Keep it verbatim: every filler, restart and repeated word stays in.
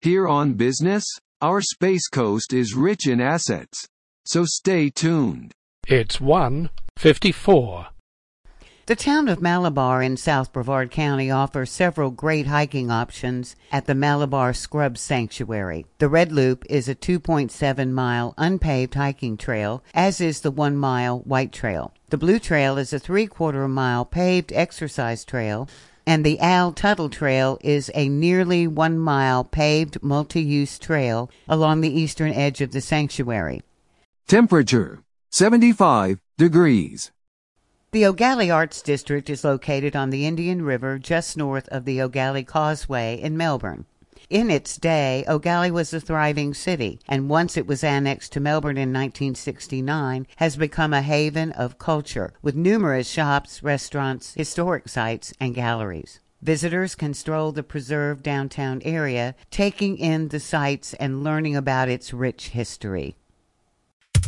Here on Business, our Space Coast is rich in assets. So stay tuned. It's one fifty-four. The town of Malabar in South Brevard County offers several great hiking options at the Malabar Scrub Sanctuary. The Red Loop is a two point seven mile unpaved hiking trail, as is the one mile White Trail. The Blue Trail is a three-quarter mile paved exercise trail, and the Al Tuttle Trail is a nearly one mile paved multi-use trail along the eastern edge of the sanctuary. Temperature, seventy-five degrees. The Ogallie Arts District is located on the Indian River just north of the Ogallie Causeway in Melbourne. In its day, Ogallie was a thriving city, and once it was annexed to Melbourne in nineteen sixty-nine, has become a haven of culture, with numerous shops, restaurants, historic sites, and galleries. Visitors can stroll the preserved downtown area, taking in the sights and learning about its rich history.